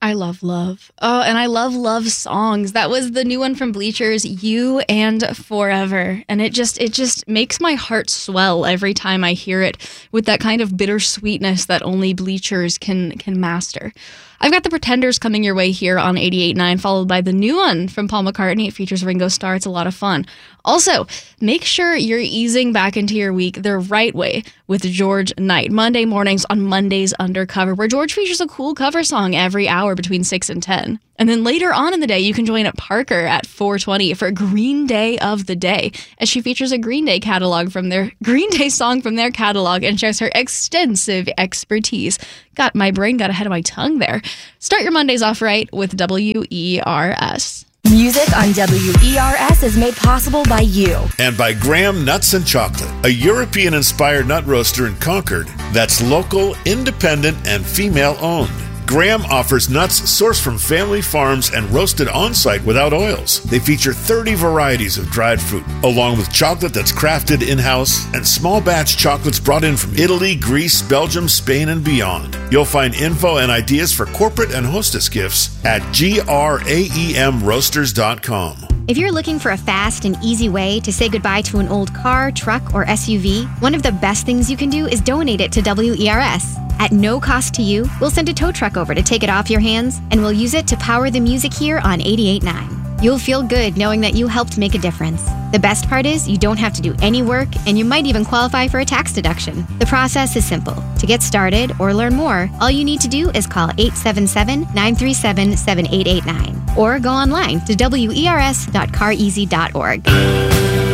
I love Love. Oh, and I love Love songs. That was the new one from Bleachers, You and Forever. And it just makes my heart swell every time I hear it with that kind of bittersweetness that only Bleachers can master. I've got The Pretenders coming your way here on 88.9, followed by the new one from Paul McCartney. It features Ringo Starr. It's a lot of fun. Also, make sure you're easing back into your week the right way with George Knight. Monday mornings on Monday's Undercover, where George features a cool cover song every hour between 6 and 10. And then later on in the day, you can join Parker at 4:20 for Green Day of the Day, as she features a Green Day song from their catalog and shares her extensive expertise. My brain got ahead of my tongue there. Start your Mondays off right with WERS. Music on WERS is made possible by you. And by Graham Nuts and Chocolate, a European-inspired nut roaster in Concord that's local, independent, and female-owned. Graham offers nuts sourced from family farms and roasted on-site without oils. They feature 30 varieties of dried fruit, along with chocolate that's crafted in-house and small batch chocolates brought in from Italy, Greece, Belgium, Spain, and beyond. You'll find info and ideas for corporate and hostess gifts at graemroasters.com. If you're looking for a fast and easy way to say goodbye to an old car, truck, or SUV, one of the best things you can do is donate it to WERS. At no cost to you, we'll send a tow truck over to take it off your hands, and we'll use it to power the music here on 88.9. You'll feel good knowing that you helped make a difference. The best part is you don't have to do any work, and you might even qualify for a tax deduction. The process is simple. To get started or learn more, all you need to do is call 877-937-7889 or go online to wers.careasy.org.